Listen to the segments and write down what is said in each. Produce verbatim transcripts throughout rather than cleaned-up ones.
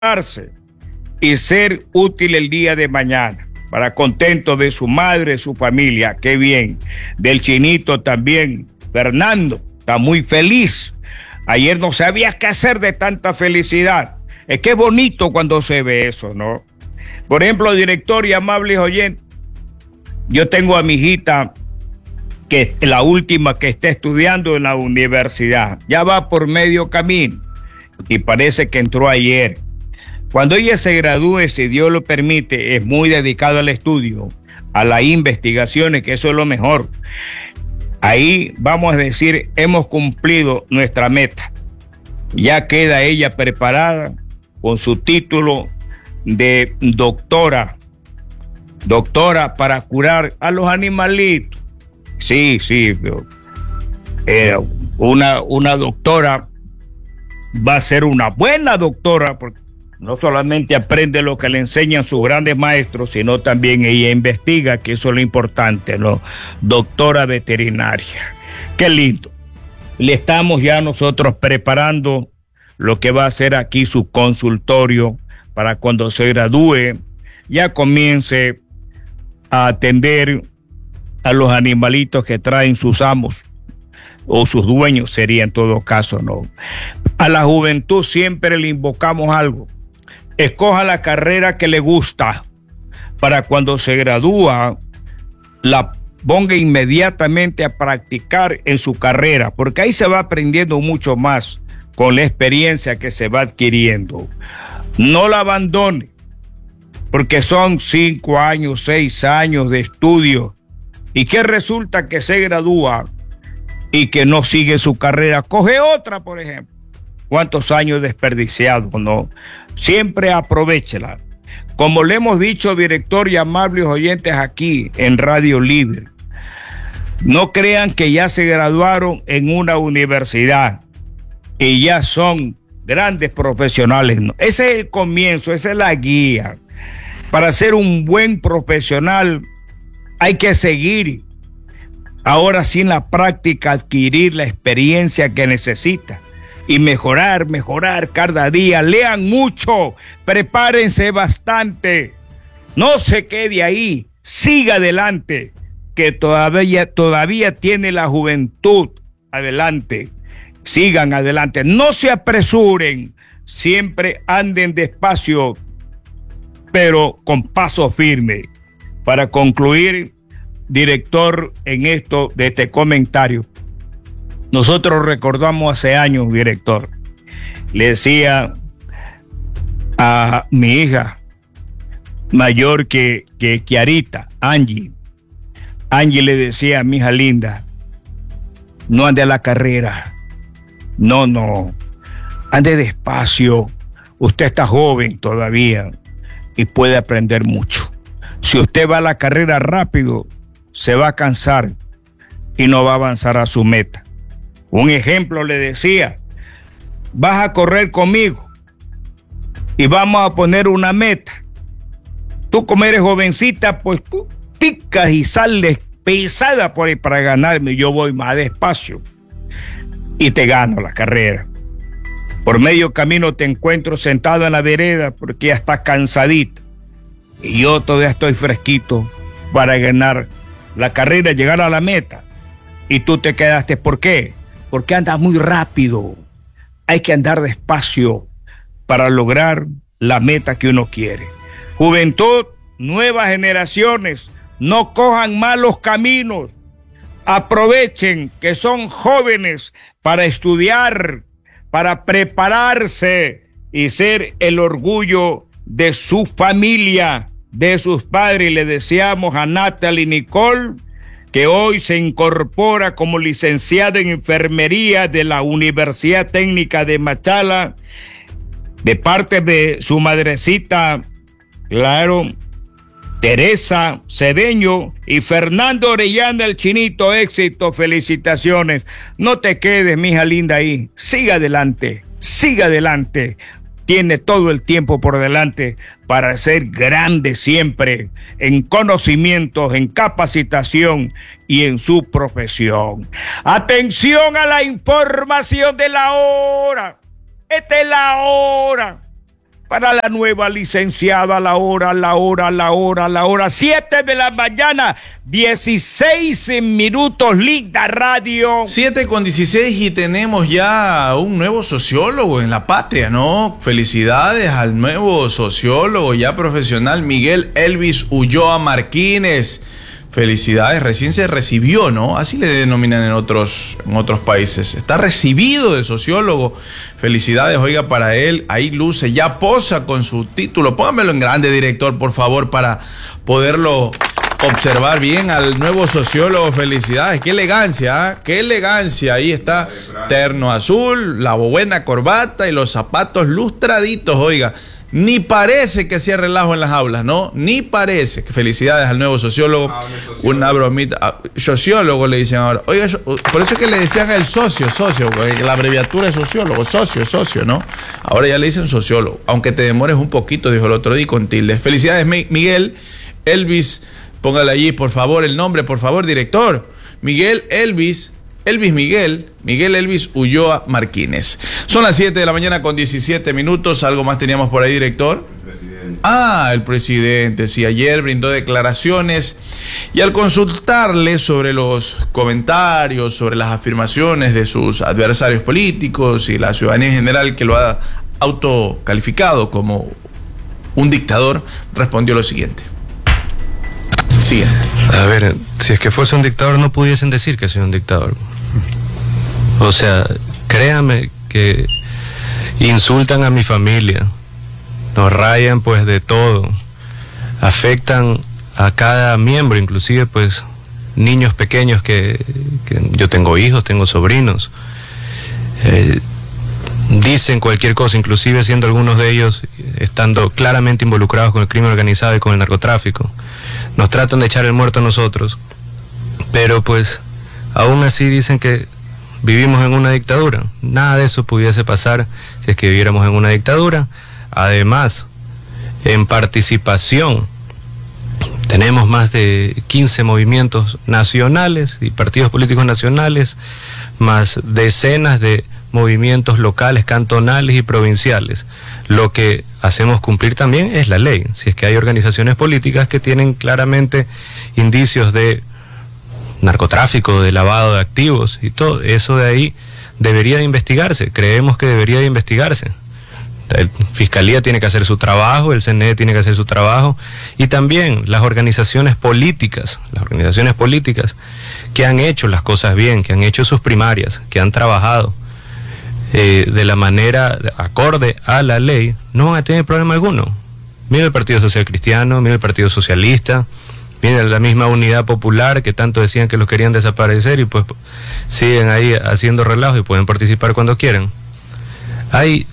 y ser útil el día de mañana, para contento de su madre, su familia. Qué bien. Del chinito también, Fernando, está muy feliz. Ayer no sabía qué hacer de tanta felicidad. Es que es bonito cuando se ve eso, ¿no? Por ejemplo, director y amables oyentes, yo tengo a mi hijita, que es la última que está estudiando en la universidad. Ya va por medio camino y parece que entró ayer. Cuando ella se gradúe, si Dios lo permite, es muy dedicada al estudio, a las investigaciones, que eso es lo mejor. Ahí vamos a decir, hemos cumplido nuestra meta. Ya queda ella preparada con su título de doctora, doctora para curar a los animalitos. Sí, sí, eh, una, una doctora va a ser una buena doctora, porque no solamente aprende lo que le enseñan sus grandes maestros, sino también ella investiga, que eso es lo importante, ¿no? Doctora veterinaria. Qué lindo. Le estamos ya nosotros preparando lo que va a ser aquí su consultorio para cuando se gradúe, ya comience a atender a los animalitos que traen sus amos o sus dueños, sería en todo caso, ¿no? A la juventud siempre le invocamos algo. Escoja la carrera que le gusta para cuando se gradúa la ponga inmediatamente a practicar en su carrera, porque ahí se va aprendiendo mucho más con la experiencia que se va adquiriendo. No la abandone, porque son cinco años, seis años de estudio y que resulta que se gradúa y que no sigue su carrera, coge otra, por ejemplo. ¿Cuántos años desperdiciados, no? Siempre aprovéchela. Como le hemos dicho, director y amables oyentes aquí en Radio Libre, no crean que ya se graduaron en una universidad y ya son grandes profesionales. No. Ese es el comienzo, esa es la guía. Para ser un buen profesional hay que seguir. Ahora sin la práctica adquirir la experiencia que necesita. Y mejorar, mejorar cada día. Lean mucho, prepárense bastante. No se quede ahí, siga adelante, que todavía, todavía tiene la juventud. Adelante, sigan adelante, no se apresuren, siempre anden despacio, pero con paso firme. Para concluir, director, en esto de este comentario, nosotros recordamos hace años, director, le decía a mi hija mayor que, que Kiarita, Angie, Angie le decía a mi hija linda, no ande a la carrera, no, no, ande despacio, usted está joven todavía y puede aprender mucho. Si usted va a la carrera rápido, se va a cansar y no va a avanzar a su meta. Un ejemplo le decía, vas a correr conmigo y vamos a poner una meta. Tú como eres jovencita, pues tú picas y sales pesada por ahí para ganarme. Yo voy más despacio y te gano la carrera. Por medio camino te encuentro sentado en la vereda porque ya estás cansadito. Y yo todavía estoy fresquito para ganar la carrera, llegar a la meta. Y tú te quedaste, ¿por qué? Porque andas muy rápido. Hay que andar despacio para lograr la meta que uno quiere. Juventud, nuevas generaciones, no cojan malos caminos. Aprovechen que son jóvenes para estudiar, para prepararse y ser el orgullo de su familia, de sus padres. Y le deseamos a Natalie Nicole, que hoy se incorpora como licenciada en enfermería de la Universidad Técnica de Machala, de parte de su madrecita, claro, Teresa Cedeño y Fernando Orellana, el chinito. Éxito, felicitaciones. No te quedes, mija linda, ahí. Siga adelante, siga adelante. Tiene todo el tiempo por delante para ser grande siempre en conocimientos, en capacitación y en su profesión. Atención a la información de la hora. Esta es la hora. para la nueva licenciada. La hora, la hora, la hora, la hora, siete de la mañana, dieciséis minutos, Linda Radio. siete con dieciséis y tenemos ya un nuevo sociólogo en la patria, ¿no? Felicidades al nuevo sociólogo ya profesional, Miguel Elvis Ulloa Marquines. Felicidades, recién se recibió, ¿no? Así le denominan en otros, en otros países. Está recibido de sociólogo. Felicidades, oiga, para él. Ahí luce, ya posa con su título. Póngamelo en grande, director, por favor, para poderlo observar bien al nuevo sociólogo. Felicidades, qué elegancia, ¿eh? Qué elegancia. Ahí está, terno azul, la buena corbata y los zapatos lustraditos, oiga. Ni parece que hacía relajo en las aulas, ¿no? Ni parece. Felicidades al nuevo sociólogo. Ah, sociólogo. Una bromita. Ah, sociólogo le dicen ahora. Oiga, por eso es que le decían el socio, socio, la abreviatura es sociólogo, socio, socio, ¿no? Ahora ya le dicen sociólogo. Aunque te demores un poquito, dijo el otro día con tilde. Felicidades, Miguel Elvis. Póngale allí, por favor, el nombre, por favor, director. Miguel Elvis. Elvis Miguel, Miguel Elvis Ulloa Marquines. Son las siete de la mañana con diecisiete minutos. ¿Algo más teníamos por ahí, director? El presidente. Ah, el presidente, sí, ayer brindó declaraciones y al consultarle sobre los comentarios, sobre las afirmaciones de sus adversarios políticos y la ciudadanía en general que lo ha autocalificado como un dictador, respondió lo siguiente. Sí. A ver, si es que fuese un dictador no pudiesen decir que soy un dictador. O sea, créame que insultan a mi familia, nos rayan pues de todo, afectan a cada miembro, inclusive pues niños pequeños que, que yo tengo hijos, tengo sobrinos, eh, dicen cualquier cosa, inclusive siendo algunos de ellos estando claramente involucrados con el crimen organizado y con el narcotráfico. Nos tratan de echar el muerto a nosotros, pero pues aún así dicen que vivimos en una dictadura. Nada de eso pudiese pasar si es que viviéramos en una dictadura. Además, en participación tenemos más de quince movimientos nacionales y partidos políticos nacionales, más decenas de movimientos locales, cantonales y provinciales. Lo que hacemos cumplir también es la ley. Si es que hay organizaciones políticas que tienen claramente indicios de narcotráfico, de lavado de activos y todo, eso de ahí debería de investigarse. Creemos que debería de investigarse. La Fiscalía tiene que hacer su trabajo, el C N E tiene que hacer su trabajo, y también las organizaciones políticas, las organizaciones políticas que han hecho las cosas bien, que han hecho sus primarias, que han trabajado Eh, de la manera acorde a la ley, no van a tener problema alguno. Mira el Partido Social Cristiano, mira el Partido Socialista, mira la misma Unidad Popular que tanto decían que los querían desaparecer y pues siguen ahí haciendo relajo y pueden participar cuando quieran. Hay,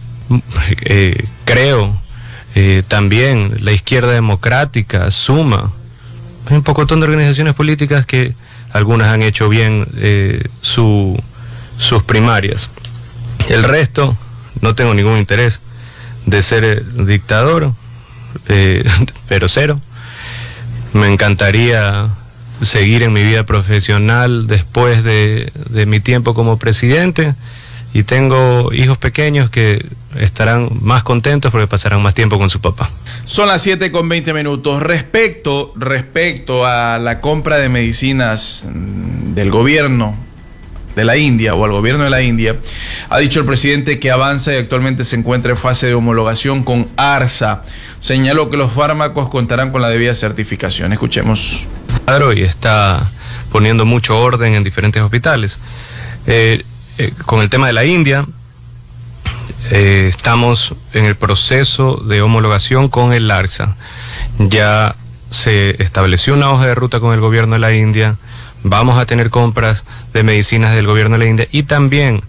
eh, creo, eh, también la Izquierda Democrática, Suma, hay un pocotón de organizaciones políticas que algunas han hecho bien eh, su, sus primarias. El resto, no tengo ningún interés de ser dictador, eh, pero cero. Me encantaría seguir en mi vida profesional después de, de mi tiempo como presidente, y tengo hijos pequeños que estarán más contentos porque pasarán más tiempo con su papá. Son las siete con veinte minutos. Respecto, respecto a la compra de medicinas del gobierno de la India o al gobierno de la India, ha dicho el presidente que avanza y actualmente se encuentra en fase de homologación con ARSA. Señaló que los fármacos contarán con la debida certificación. Escuchemos. Y está poniendo mucho orden en diferentes hospitales. Eh, eh, con el tema de la India, eh, estamos en el proceso de homologación con el ARSA. Ya se estableció una hoja de ruta con el gobierno de la India. Vamos a tener compras de medicinas del gobierno de la India, y también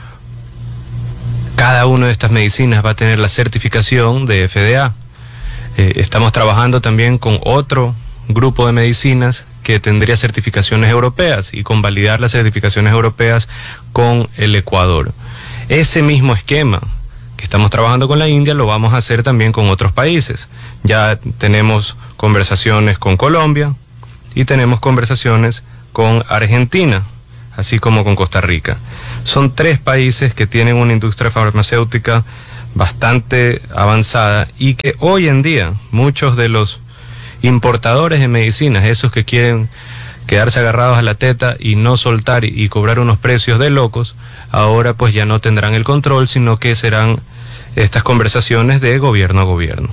cada una de estas medicinas va a tener la certificación de F D A. Eh, estamos trabajando también con otro grupo de medicinas que tendría certificaciones europeas, y con validar las certificaciones europeas con el Ecuador. Ese mismo esquema que estamos trabajando con la India lo vamos a hacer también con otros países. Ya tenemos conversaciones con Colombia y tenemos conversaciones con Argentina, así como con Costa Rica. Son tres países que tienen una industria farmacéutica bastante avanzada y que hoy en día muchos de los importadores de medicinas, esos que quieren quedarse agarrados a la teta y no soltar y, y cobrar unos precios de locos, ahora pues ya no tendrán el control, sino que serán estas conversaciones de gobierno a gobierno.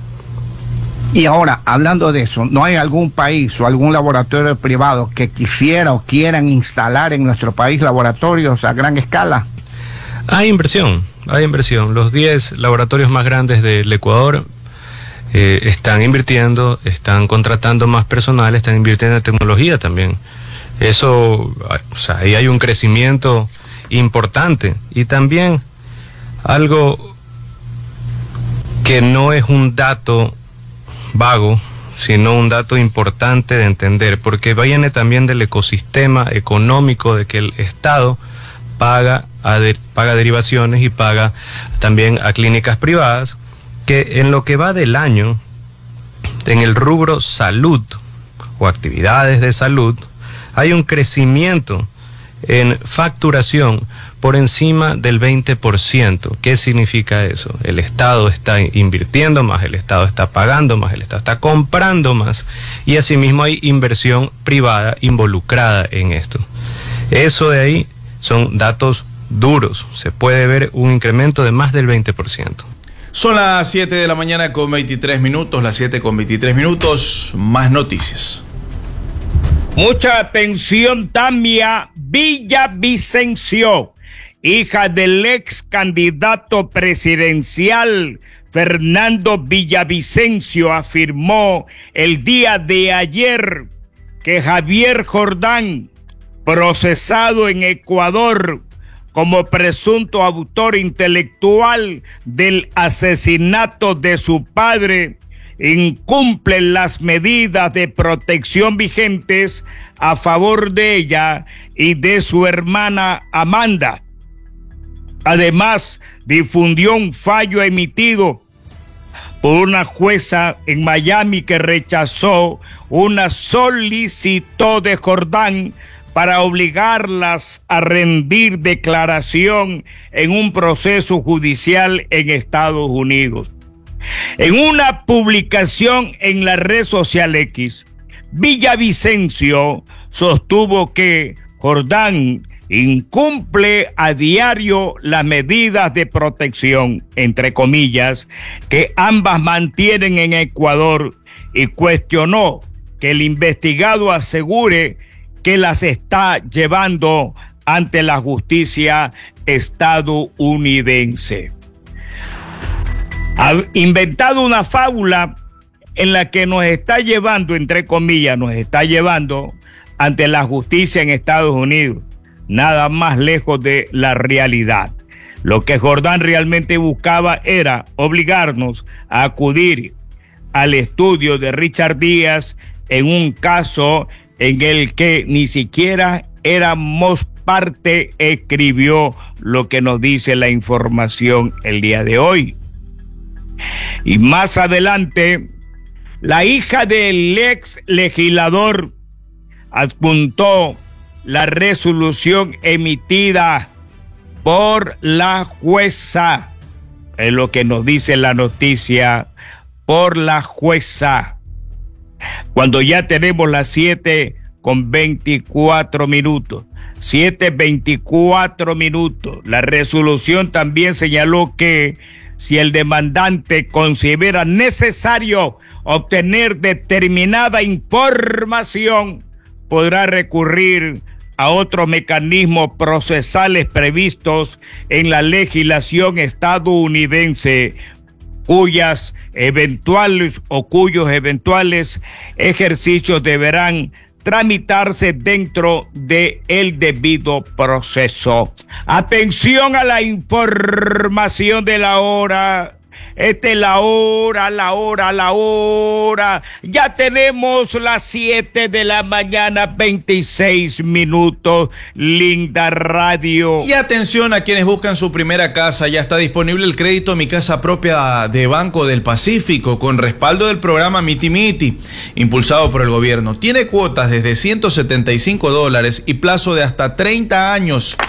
Y ahora, hablando de eso, ¿no hay algún país o algún laboratorio privado que quisiera o quieran instalar en nuestro país laboratorios a gran escala? Hay inversión, hay inversión. Los diez laboratorios más grandes del Ecuador eh, están invirtiendo, están contratando más personal, están invirtiendo en tecnología también. Eso, o sea, ahí hay un crecimiento importante. Y también algo que no es un dato vago, sino un dato importante de entender, porque viene también del ecosistema económico de que el Estado paga, a de, paga derivaciones y paga también a clínicas privadas, que en lo que va del año, en el rubro salud o actividades de salud, hay un crecimiento en facturación por encima del veinte por ciento. ¿Qué significa eso? El Estado está invirtiendo más, el Estado está pagando más, el Estado está comprando más, y asimismo hay inversión privada involucrada en esto. Eso de ahí son datos duros. Se puede ver un incremento de más del veinte por ciento. Son las siete de la mañana con veintitrés minutos, las siete con veintitrés minutos, más noticias. Mucha atención, Tamia Villavicencio, hija del ex candidato presidencial Fernando Villavicencio, afirmó el día de ayer que Javier Jordán, procesado en Ecuador como presunto autor intelectual del asesinato de su padre, incumple las medidas de protección vigentes a favor de ella y de su hermana Amanda. Además, difundió un fallo emitido por una jueza en Miami que rechazó una solicitud de Jordán para obligarlas a rendir declaración en un proceso judicial en Estados Unidos. En una publicación en la red social X, Villavicencio sostuvo que Jordán incumple a diario las medidas de protección, entre comillas, que ambas mantienen en Ecuador, y cuestionó que el investigado asegure que las está llevando ante la justicia estadounidense. Ha inventado una fábula en la que nos está llevando, entre comillas, nos está llevando ante la justicia en Estados Unidos. Nada más lejos de la realidad. Lo que Jordán realmente buscaba era obligarnos a acudir al estudio de Richard Díaz en un caso en el que ni siquiera éramos parte, escribió lo que nos dice la información el día de hoy. Y más adelante, la hija del ex legislador adjuntó la resolución emitida por la jueza, es lo que nos dice la noticia, por la jueza. Cuando ya tenemos las siete con veinticuatro minutos, siete veinticuatro minutos, la resolución también señaló que si el demandante considera necesario obtener determinada información, podrá recurrir a otros mecanismos procesales previstos en la legislación estadounidense, cuyas eventuales o cuyos eventuales ejercicios deberán tramitarse dentro de el debido proceso. Atención a la información de la hora. Esta es la hora, la hora, la hora. Ya tenemos las siete de la mañana, veintiséis minutos. Linda Radio. Y atención a quienes buscan su primera casa. Ya está disponible el crédito Mi Casa Propia de Banco del Pacífico con respaldo del programa Miti Miti, impulsado por el gobierno. Tiene cuotas desde ciento setenta y cinco dólares y plazo de hasta treinta años.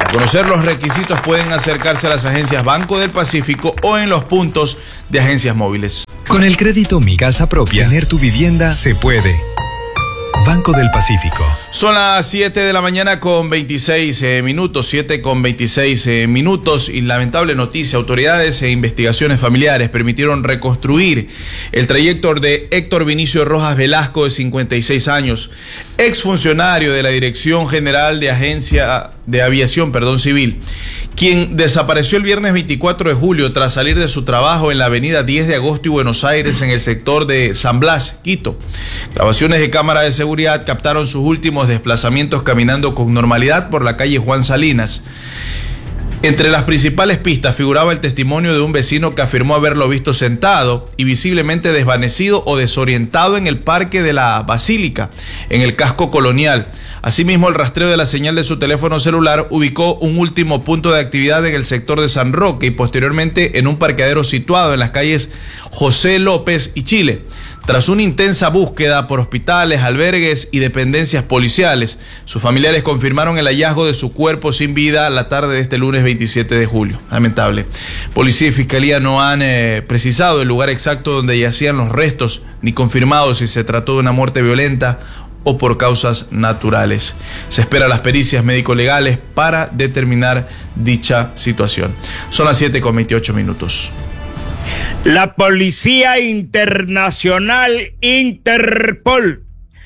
Para conocer los requisitos pueden acercarse a las agencias Banco del Pacífico o en los puntos de agencias móviles. Con el crédito Mi Casa Propia, tener tu vivienda se puede. Banco del Pacífico. Son las siete de la mañana con veintiséis eh, minutos, siete con veintiséis eh, minutos y lamentable noticia, autoridades e investigaciones familiares permitieron reconstruir el trayecto de Héctor Vinicio Rojas Velasco, de cincuenta y seis años, exfuncionario de la Dirección General de Agencia de Aviación, perdón, Civil, quien desapareció el viernes veinticuatro de julio tras salir de su trabajo en la avenida diez de agosto y Buenos Aires en el sector de San Blas, Quito. Grabaciones de cámara de seguridad captaron sus últimos desplazamientos caminando con normalidad por la calle Juan Salinas. Entre las principales pistas figuraba el testimonio de un vecino que afirmó haberlo visto sentado y visiblemente desvanecido o desorientado en el Parque de la Basílica, en el casco colonial. Asimismo, el rastreo de la señal de su teléfono celular ubicó un último punto de actividad en el sector de San Roque y posteriormente en un parqueadero situado en las calles José López y Chile. Tras una intensa búsqueda por hospitales, albergues y dependencias policiales, sus familiares confirmaron el hallazgo de su cuerpo sin vida la tarde de este lunes veintisiete de julio. Lamentable. Policía y Fiscalía no han eh, precisado el lugar exacto donde yacían los restos, ni confirmado si se trató de una muerte violenta o por causas naturales. Se espera las pericias médico-legales para determinar dicha situación. Son las siete con veintiocho minutos. La Policía Internacional Interpol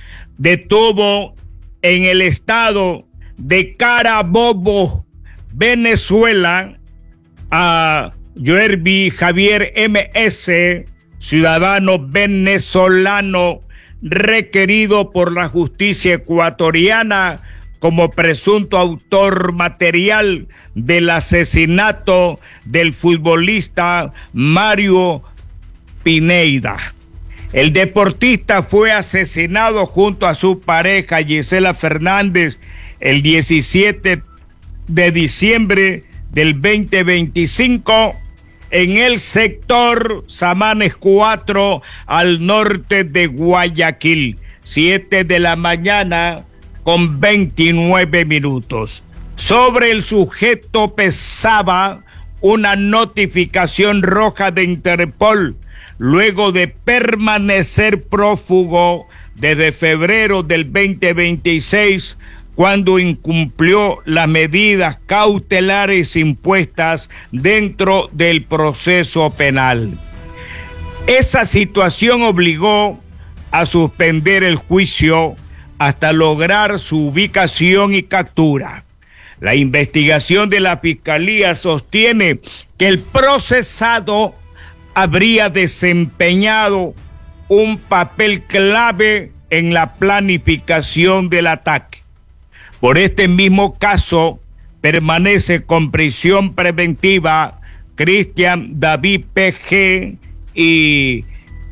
detuvo en el estado de Carabobo, Venezuela, a Joerby Javier M S, ciudadano venezolano requerido por la justicia ecuatoriana como presunto autor material del asesinato del futbolista Mario Pineda. El deportista fue asesinado junto a su pareja Gisela Fernández el diecisiete de diciembre del veinte veinticinco en el sector Samanes cuatro al norte de Guayaquil, siete de la mañana con veintinueve minutos. Sobre el sujeto pesaba una notificación roja de Interpol luego de permanecer prófugo desde febrero del veinte veintiséis, cuando incumplió las medidas cautelares impuestas dentro del proceso penal. Esa situación obligó a suspender el juicio hasta lograr su ubicación y captura. La investigación de la Fiscalía sostiene que el procesado habría desempeñado un papel clave en la planificación del ataque. Por este mismo caso, permanece con prisión preventiva Cristian David P G y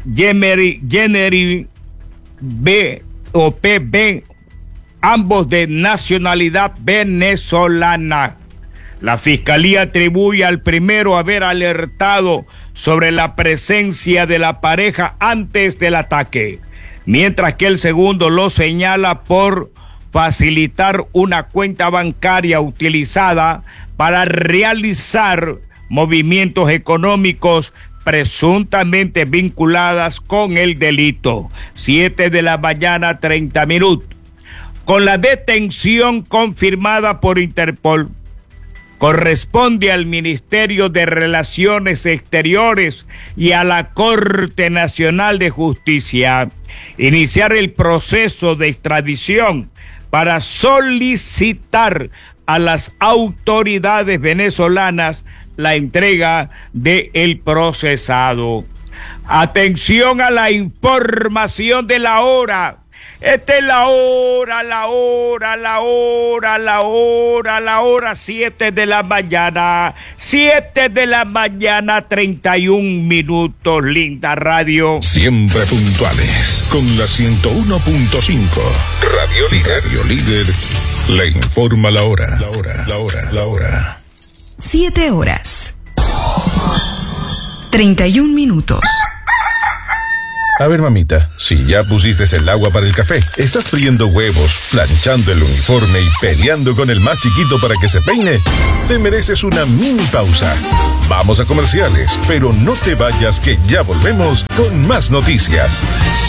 Jennery B o P B, ambos de nacionalidad venezolana. La Fiscalía atribuye al primero haber alertado sobre la presencia de la pareja antes del ataque, mientras que el segundo lo señala por facilitar una cuenta bancaria utilizada para realizar movimientos económicos presuntamente vinculadas con el delito. Siete de la mañana, treinta minutos. Con la detención confirmada por Interpol, corresponde al Ministerio de Relaciones Exteriores y a la Corte Nacional de Justicia iniciar el proceso de extradición para solicitar a las autoridades venezolanas la entrega del procesado. Atención a la información de la hora. Esta es la hora, la hora, la hora, la hora, la hora, siete de la mañana, siete de la mañana, treinta y un minutos, linda radio. Siempre puntuales, con la ciento uno punto cinco. Radio Líder. Radio Líder le informa la hora, la hora, la hora, la hora. Siete horas. Treinta y un minutos. A ver, mamita, si ya pusiste el agua para el café, estás friendo huevos, planchando el uniforme y peleando con el más chiquito para que se peine, te mereces una mini pausa. Vamos a comerciales, pero no te vayas que ya volvemos con más noticias.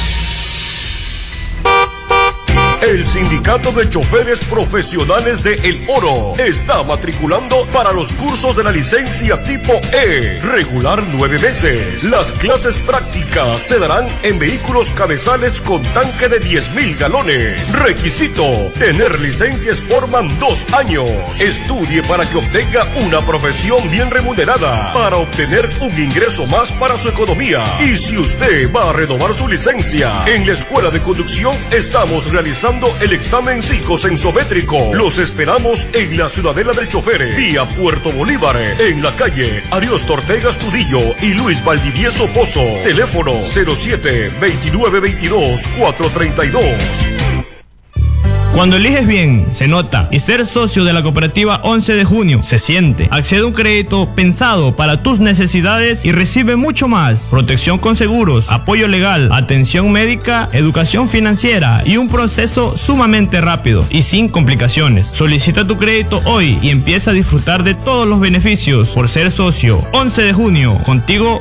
El Sindicato de Choferes Profesionales de El Oro está matriculando para los cursos de la licencia tipo E, regular nueve meses. Las clases prácticas se darán en vehículos cabezales con tanque de diez mil galones. Requisito: tener licencia Sportman dos años. Estudie para que obtenga una profesión bien remunerada, para obtener un ingreso más para su economía. Y si usted va a renovar su licencia, en la Escuela de Conducción estamos realizando el examen psicosensométrico. Los esperamos en la Ciudadela del Chofer, vía Puerto Bolívar, en la calle Ariosto Ortega Astudillo y Luis Valdivieso Pozo. Teléfono cero siete, veintinueve veintidós, cuatrocientos treinta y dos. Cuando eliges bien, se nota. Y ser socio de la cooperativa once de junio se siente. Accede a un crédito pensado para tus necesidades y recibe mucho más. Protección con seguros, apoyo legal, atención médica, educación financiera y un proceso sumamente rápido y sin complicaciones. Solicita tu crédito hoy y empieza a disfrutar de todos los beneficios por ser socio. once de junio, contigo